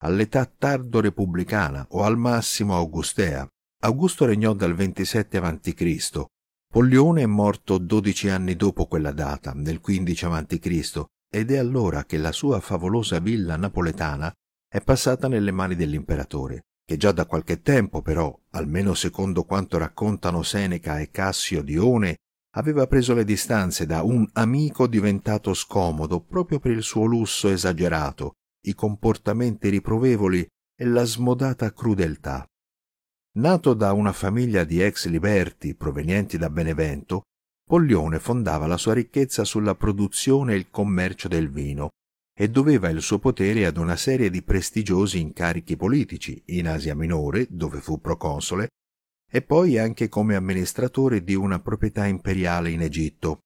all'età tardo repubblicana o al massimo augustea. Augusto regnò dal 27 a.C., Pollione è morto 12 anni dopo quella data, nel 15 a.C., ed è allora che la sua favolosa villa napoletana è passata nelle mani dell'imperatore, che già da qualche tempo però, almeno secondo quanto raccontano Seneca e Cassio Dione, aveva preso le distanze da un amico diventato scomodo proprio per il suo lusso esagerato, i comportamenti riprovevoli e la smodata crudeltà. Nato da una famiglia di ex liberti provenienti da Benevento, Pollione fondava la sua ricchezza sulla produzione e il commercio del vino e doveva il suo potere ad una serie di prestigiosi incarichi politici in Asia Minore, dove fu proconsole, e poi anche come amministratore di una proprietà imperiale in Egitto.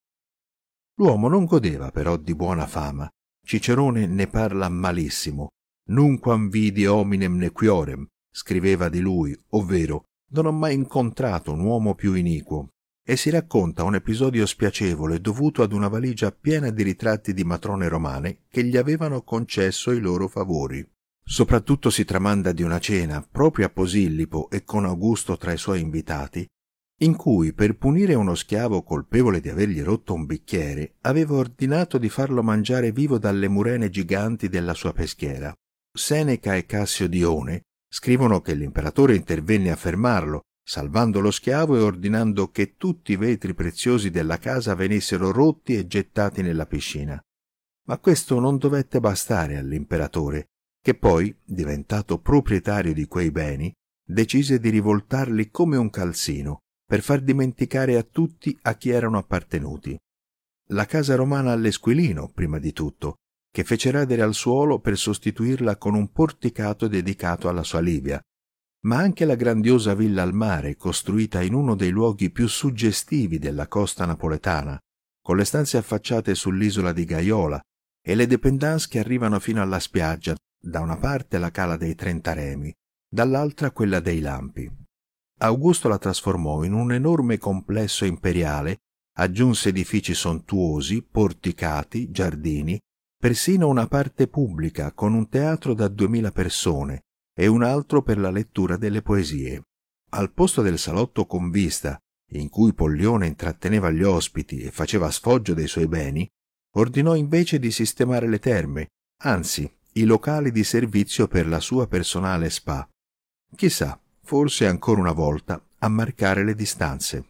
L'uomo non godeva però di buona fama. Cicerone ne parla malissimo. Nunquam vidi hominem nequiorem, scriveva di lui, ovvero non ho mai incontrato un uomo più iniquo, e si racconta un episodio spiacevole dovuto ad una valigia piena di ritratti di matrone romane che gli avevano concesso i loro favori. Soprattutto si tramanda di una cena proprio a Posillipo e con Augusto tra i suoi invitati, in cui per punire uno schiavo colpevole di avergli rotto un bicchiere aveva ordinato di farlo mangiare vivo dalle murene giganti della sua peschiera. Seneca e Cassio Dione scrivono che l'imperatore intervenne a fermarlo, salvando lo schiavo e ordinando che tutti i vetri preziosi della casa venissero rotti e gettati nella piscina. Ma questo non dovette bastare all'imperatore, che poi, diventato proprietario di quei beni, decise di rivoltarli come un calzino, per far dimenticare a tutti a chi erano appartenuti. La casa romana all'Esquilino, prima di tutto, che fece radere al suolo per sostituirla con un porticato dedicato alla sua Livia, ma anche la grandiosa villa al mare costruita in uno dei luoghi più suggestivi della costa napoletana, con le stanze affacciate sull'isola di Gaiola e le dépendance che arrivano fino alla spiaggia, da una parte la cala dei 30 Remi, dall'altra quella dei Lampi. Augusto la trasformò in un enorme complesso imperiale, aggiunse edifici sontuosi, porticati, giardini, persino una parte pubblica con un teatro da 2000 persone e un altro per la lettura delle poesie. Al posto del salotto con vista, in cui Pollione intratteneva gli ospiti e faceva sfoggio dei suoi beni, ordinò invece di sistemare le terme, anzi, i locali di servizio per la sua personale spa. Chissà, forse ancora una volta a marcare le distanze.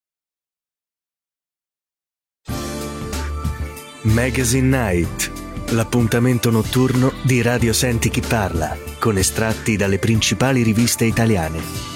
Magazine Night, l'appuntamento notturno di Radio Senti Chi Parla, con estratti dalle principali riviste italiane.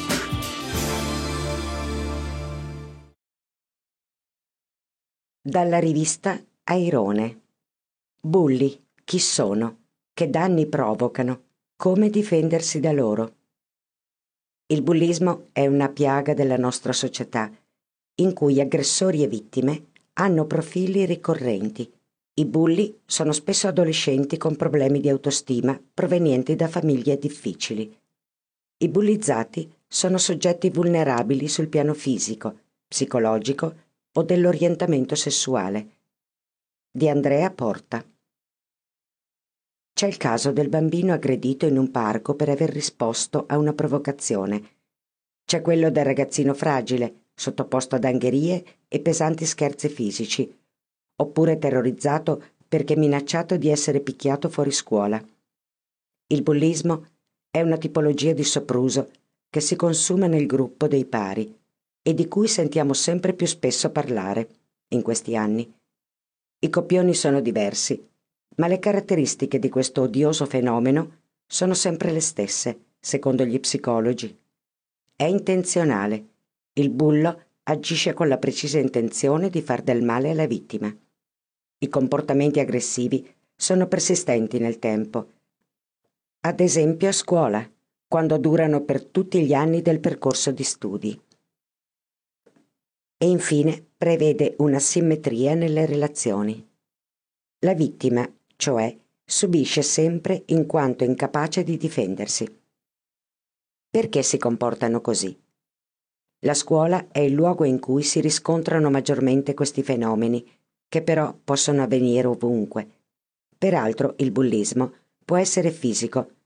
Dalla rivista Airone. Bulli, chi sono? Che danni provocano? Come difendersi da loro? Il bullismo è una piaga della nostra società, in cui aggressori e vittime hanno profili ricorrenti. I bulli sono spesso adolescenti con problemi di autostima provenienti da famiglie difficili. I bullizzati sono soggetti vulnerabili sul piano fisico, psicologico o dell'orientamento sessuale. Di Andrea Porta. C'è il caso del bambino aggredito in un parco per aver risposto a una provocazione. C'è quello del ragazzino fragile, sottoposto ad angherie e pesanti scherzi fisici, oppure terrorizzato perché minacciato di essere picchiato fuori scuola. Il bullismo è una tipologia di sopruso che si consuma nel gruppo dei pari e di cui sentiamo sempre più spesso parlare in questi anni. I copioni sono diversi, ma le caratteristiche di questo odioso fenomeno sono sempre le stesse, secondo gli psicologi. È intenzionale. Il bullo agisce con la precisa intenzione di far del male alla vittima. I comportamenti aggressivi sono persistenti nel tempo. Ad esempio a scuola, quando durano per tutti gli anni del percorso di studi. E infine prevede una simmetria nelle relazioni. La vittima, cioè, subisce sempre in quanto incapace di difendersi. Perché si comportano così? La scuola è il luogo in cui si riscontrano maggiormente questi fenomeni, che però possono avvenire ovunque. Peraltro il bullismo può essere fisico,